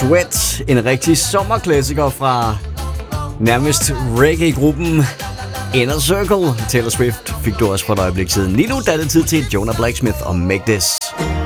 Sweat, en rigtig sommerklassiker fra nærmest reggae-gruppen Inner Circle. Taylor Swift fik du også for et øjeblik siden. Lige nu der er det tid til Jonah Blacksmith og Make This.